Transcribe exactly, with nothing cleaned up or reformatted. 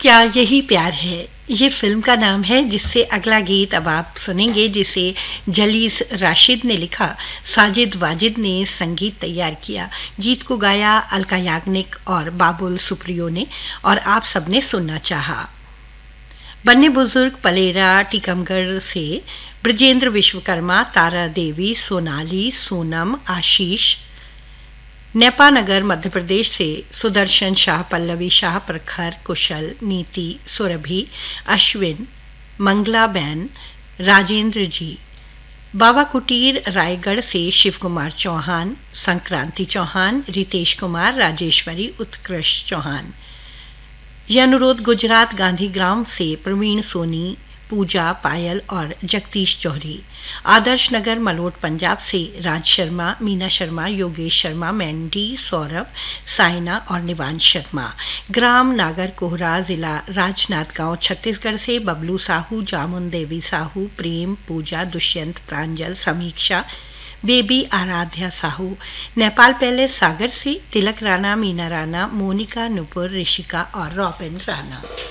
क्या यही प्यार है, ये फिल्म का नाम है, जिससे अगला गीत अब आप सुनेंगे, जिसे जलीस राशिद ने लिखा, साजिद वाजिद ने संगीत तैयार किया। गीत को गाया अलका याग्निक और बाबुल सुप्रियो ने, और आप सबने सुनना चाहा। बन्ने बुजुर्ग पलेरा टीकमगढ़ से ब्रजेंद्र विश्वकर्मा, तारा देवी, सोनाली, सोनम, आशीष, नेपानगर मध्य प्रदेश से सुदर्शन शाह, पल्लवी शाह, प्रखर, कुशल, नीति, सुरभि, अश्विन, मंगला बैन, राजेंद्र जी। बाबा कुटीर रायगढ़ से शिव कुमार चौहान, संक्रांति चौहान, रितेश कुमार, राजेश्वरी, उत्कृष्ट चौहान। यह अनुरोध गुजरात गांधी ग्राम से प्रवीण सोनी, पूजा, पायल और जगदीश जौहरी। आदर्श नगर मलोट पंजाब से राज शर्मा, मीना शर्मा, योगेश शर्मा, मैंडी, सौरभ, साइना और निवांश शर्मा। ग्राम नागर कोहरा, जिला राजनांदगांव, छत्तीसगढ़ से बबलू साहू, जामुन देवी साहू, प्रेम, पूजा, दुष्यंत, प्रांजल, समीक्षा, बेबी, आराध्या साहू। नेपाल पैलेस सागर से तिलक राणा, मीना राणा, मोनिका, नुपुर, ऋषिका और रॉबिन राणा।